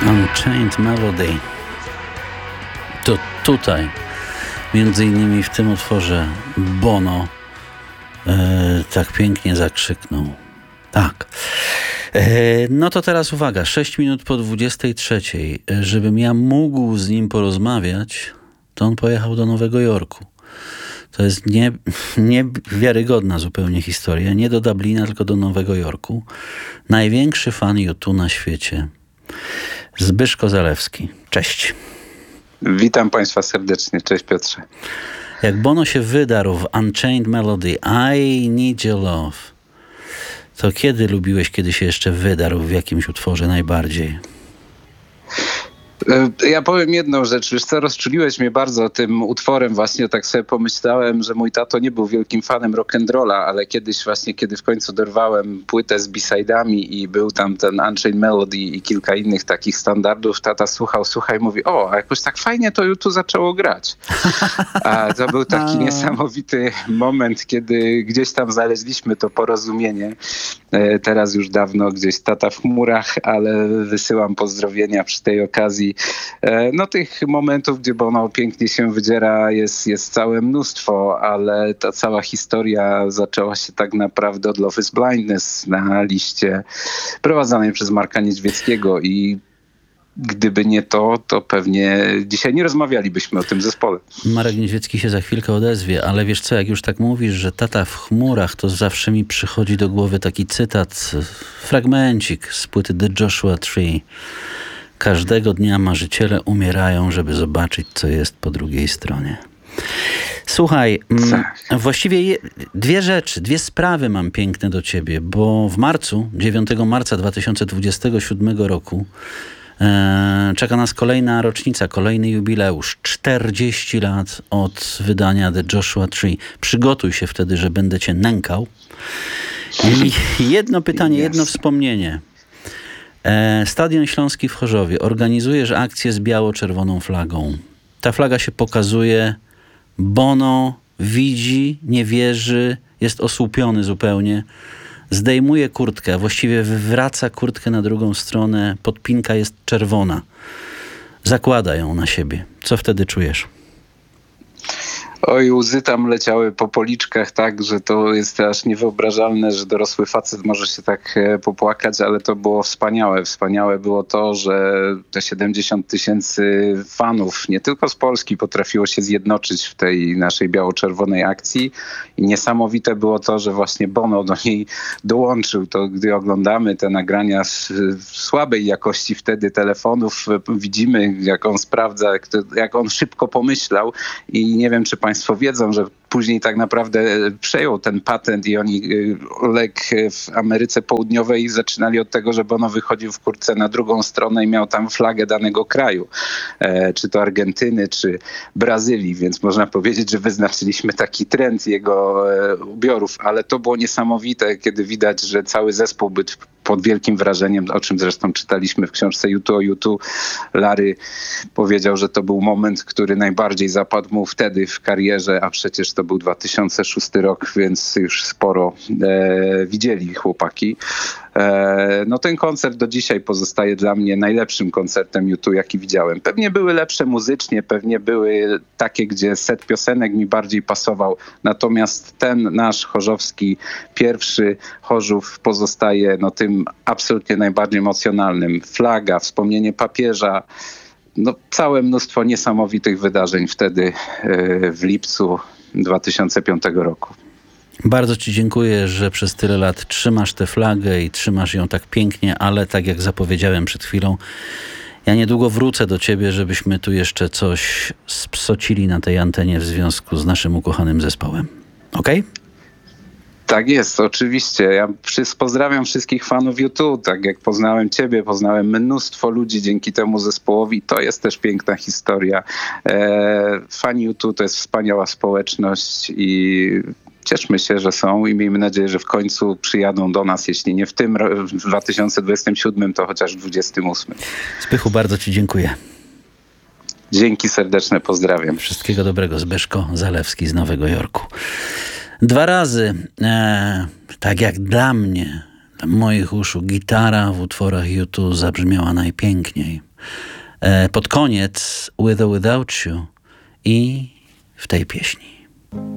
Unchained Melody. To tutaj, między innymi w tym utworze, Bono tak pięknie zakrzyknął. Tak. No to teraz uwaga, 6 minut po 23. Żebym ja mógł z nim porozmawiać, to on pojechał do Nowego Jorku. To jest niewiarygodna zupełnie historia. Nie do Dublina, tylko do Nowego Jorku. Największy fan U2 na świecie. Zbyszko Zalewski. Cześć. Witam Państwa serdecznie. Cześć Piotrze. Jak Bono się wydarł w Unchained Melody, I Need Your Love, to kiedy lubiłeś, kiedy się jeszcze wydarł w jakimś utworze najbardziej? Ja powiem jedną rzecz, wiesz co, rozczuliłeś mnie bardzo tym utworem, właśnie tak sobie pomyślałem, że mój tato nie był wielkim fanem rock'n'rolla, ale kiedyś właśnie, kiedy w końcu dorwałem płytę z B-side'ami i był tam ten Unchained Melody i kilka innych takich standardów, tata słuchaj, mówi, a jakoś tak fajnie to YouTube zaczęło grać. A to był taki niesamowity moment, kiedy gdzieś tam znaleźliśmy to porozumienie. Teraz już dawno gdzieś tata w chmurach, ale wysyłam pozdrowienia przy tej okazji. No tych momentów, gdzie Bono pięknie się wydziera, jest całe mnóstwo, ale ta cała historia zaczęła się tak naprawdę od Love is Blindness na liście prowadzonej przez Marka Niedźwieckiego i gdyby nie to pewnie dzisiaj nie rozmawialibyśmy o tym zespole. Marek Niedźwiecki się za chwilkę odezwie, ale wiesz co, jak już tak mówisz, że tata w chmurach, to zawsze mi przychodzi do głowy taki cytat, fragmencik z płyty The Joshua Tree. Każdego dnia marzyciele umierają, żeby zobaczyć, co jest po drugiej stronie. Słuchaj, właściwie dwie sprawy mam piękne do ciebie, bo w marcu, 9 marca 2027 roku czeka nas kolejna rocznica, kolejny jubileusz. 40 lat od wydania The Joshua Tree. Przygotuj się wtedy, że będę cię nękał. I jedno pytanie, jedno wspomnienie. Stadion Śląski w Chorzowie. Organizujesz akcję z biało-czerwoną flagą. Ta flaga się pokazuje. Bono widzi, nie wierzy, jest osłupiony zupełnie. Zdejmuje kurtkę, a właściwie wywraca kurtkę na drugą stronę. Podpinka jest czerwona. Zakłada ją na siebie. Co wtedy czujesz? Oj, łzy tam leciały po policzkach tak, że to jest aż niewyobrażalne, że dorosły facet może się tak popłakać, ale to było wspaniałe. Wspaniałe było to, że te 70 000 fanów, nie tylko z Polski, potrafiło się zjednoczyć w tej naszej biało-czerwonej akcji. I niesamowite było to, że właśnie Bono do niej dołączył. To gdy oglądamy te nagrania z słabej jakości wtedy telefonów, widzimy, jak on sprawdza, jak on szybko pomyślał i nie wiem, czy Państwo wiedzą, że później tak naprawdę przejął ten patent i oni w Ameryce Południowej zaczynali od tego, że Bono wychodził w kurtce na drugą stronę i miał tam flagę danego kraju, czy to Argentyny, czy Brazylii, więc można powiedzieć, że wyznaczyliśmy taki trend jego ubiorów, ale to było niesamowite, kiedy widać, że cały zespół był pod wielkim wrażeniem, o czym zresztą czytaliśmy w książce U2 o U2. Larry powiedział, że to był moment, który najbardziej zapadł mu wtedy w karierze, a przecież to był 2006 rok, więc już sporo widzieli chłopaki. No ten koncert do dzisiaj pozostaje dla mnie najlepszym koncertem U2, jaki widziałem. Pewnie były lepsze muzycznie, pewnie były takie, gdzie set piosenek mi bardziej pasował. Natomiast ten nasz chorzowski, pierwszy Chorzów pozostaje tym absolutnie najbardziej emocjonalnym. Flaga, wspomnienie papieża, całe mnóstwo niesamowitych wydarzeń wtedy w lipcu 2005 roku. Bardzo ci dziękuję, że przez tyle lat trzymasz tę flagę i trzymasz ją tak pięknie, ale tak jak zapowiedziałem przed chwilą, ja niedługo wrócę do ciebie, żebyśmy tu jeszcze coś spsocili na tej antenie w związku z naszym ukochanym zespołem. Okej? Tak jest, oczywiście. Ja pozdrawiam wszystkich fanów U2. Tak jak poznałem ciebie, poznałem mnóstwo ludzi dzięki temu zespołowi. To jest też piękna historia. Fani U2 to jest wspaniała społeczność i cieszmy się, że są i miejmy nadzieję, że w końcu przyjadą do nas, jeśli nie w tym w 2027, to chociaż w 2028. Zbychu, bardzo ci dziękuję. Dzięki serdeczne, pozdrawiam. Wszystkiego dobrego. Zbyszko Zalewski z Nowego Jorku. 2 razy, tak jak dla mnie, moich uszu gitara w utworach U2 zabrzmiała najpiękniej. Pod koniec With or Without You i w tej pieśni.